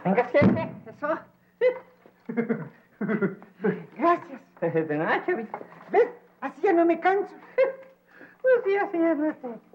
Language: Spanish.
Venga, siete. Eso. Gracias. De nada, chavito. ¿Ves? Así ya no me canso. Pues sí, así ya no sé.